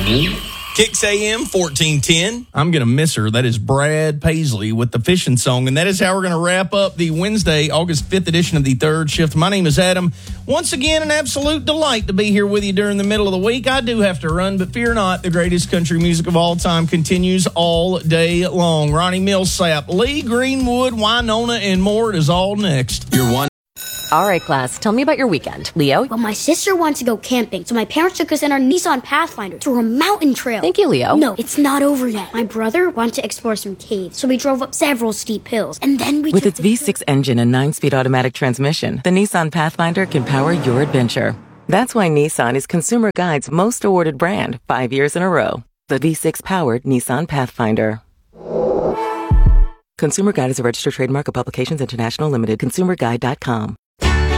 Kicks AM 1410. I'm going to miss her. That is Brad Paisley with the fishing song. And that is how we're going to wrap up the Wednesday, August 5th edition of the Third Shift. My name is Adam. Once again, an absolute delight to be here with you during the middle of the week. I do have to run, but fear not, the greatest country music of all time continues all day long. Ronnie Millsap, Lee Greenwood, Winona, and more. It is all next. You're one. All right, class, tell me about your weekend. Leo? Well, my sister wanted to go camping, so my parents took us in our Nissan Pathfinder through a mountain trail. Thank you, Leo. No, it's not over yet. My brother wanted to explore some caves, so we drove up several steep hills, and then we With its V6 engine and 9-speed automatic transmission, the Nissan Pathfinder can power your adventure. That's why Nissan is Consumer Guide's most awarded brand 5 years in a row. The V6-powered Nissan Pathfinder. Consumer Guide is a registered trademark of Publications International Limited. ConsumerGuide.com.